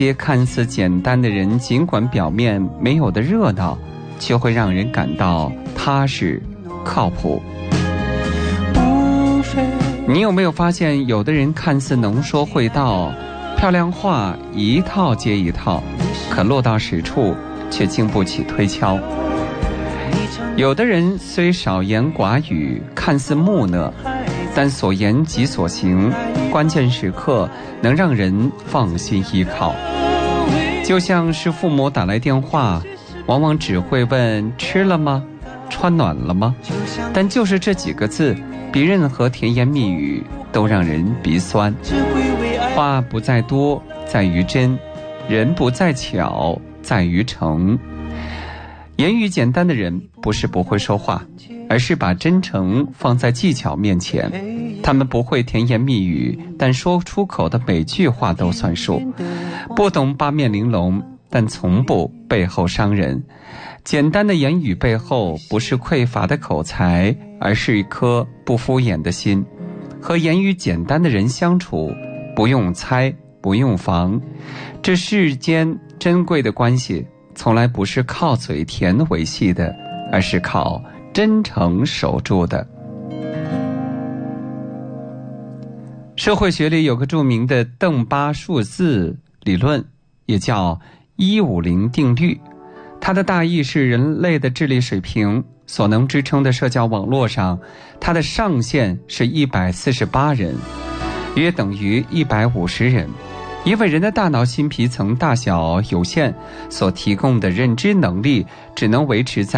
些看似简单的人，尽管表面没有的热闹，却会让人感到踏实靠谱。你有没有发现，有的人看似能说会道，漂亮话一套接一套，可落到实处却经不起推敲。有的人虽少言寡语，看似木讷，但所言即所行，关键时刻能让人放心依靠。就像是父母打来电话，往往只会问吃了吗，穿暖了吗，但就是这几个字，比任何甜言蜜语都让人鼻酸。话不在多，在于真；人不在巧，在于诚。言语简单的人不是不会说话，而是把真诚放在技巧面前。他们不会甜言蜜语，但说出口的每句话都算数。不懂八面玲珑，但从不背后伤人。简单的言语背后不是匮乏的口才，而是一颗不敷衍的心。和言语简单的人相处，不用猜，不用防。这世间珍贵的关系，从来不是靠嘴甜维系的，而是靠真诚守住的。社会学里有个著名的邓巴数字理论，也叫150定律。它的大意是，人类的智力水平所能支撑的社交网络上，它的上限是148人，约等于150人。因为人的大脑新皮层大小有限，所提供的认知能力只能维持在